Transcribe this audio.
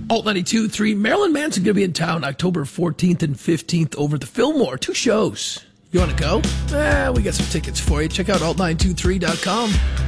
Alt 92.3, Marilyn Manson going to be in town October 14th and 15th over at the Fillmore. 2 shows. You want to go? We got some tickets for you. Check out alt923.com.